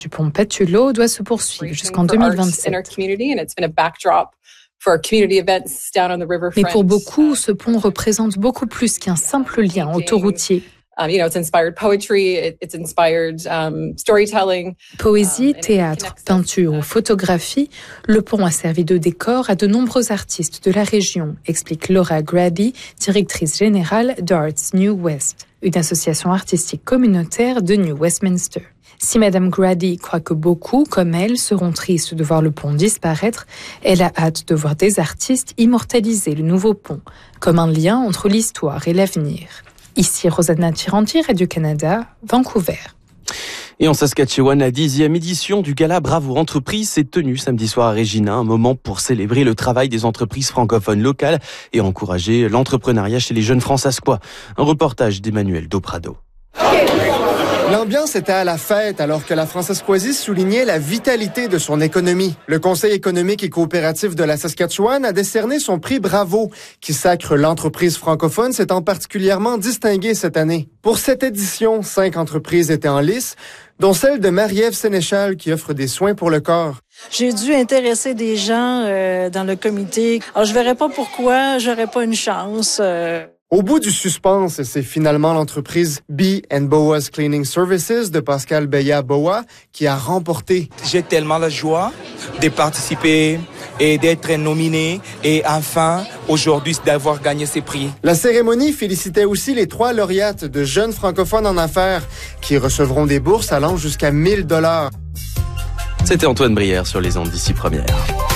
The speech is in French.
du pont Pattullo doit se poursuivre jusqu'en 2027. Mais pour beaucoup, ce pont représente beaucoup plus qu'un simple lien autoroutier. Poésie, théâtre, peinture ou photographie, le pont a servi de décor à de nombreux artistes de la région, explique Laura Grady, directrice générale d'Arts New West, une association artistique communautaire de New Westminster. Si Madame Grady croit que beaucoup, comme elle, seront tristes de voir le pont disparaître, elle a hâte de voir des artistes immortaliser le nouveau pont, comme un lien entre l'histoire et l'avenir. Ici Rosanna Tiranti, Radio-Canada, Vancouver. Et en Saskatchewan, la 10e édition du Gala Bravoure Entreprises s'est tenue samedi soir à Regina, un moment pour célébrer le travail des entreprises francophones locales et encourager l'entrepreneuriat chez les jeunes fransaskois. Un reportage d'Emmanuel Doprado. L'ambiance était à la fête alors que la Fransaskoisie soulignait la vitalité de son économie. Le Conseil économique et coopératif de la Saskatchewan a décerné son prix Bravo, qui sacre l'entreprise francophone s'étant particulièrement distinguée cette année. Pour cette édition, 5 entreprises étaient en lice, dont celle de Marie-Ève Sénéchal qui offre des soins pour le corps. J'ai dû intéresser des gens dans le comité. Alors, je verrais pas pourquoi j'aurais pas une chance. Au bout du suspense, c'est finalement l'entreprise B & Boas Cleaning Services de Pascal Beya-Boa qui a remporté. J'ai tellement la joie de participer et d'être nominé et enfin, aujourd'hui, d'avoir gagné ces prix. La cérémonie félicitait aussi les 3 lauréates de jeunes francophones en affaires qui recevront des bourses allant jusqu'à $1 000. C'était Antoine Brière sur les ondes d'ici première.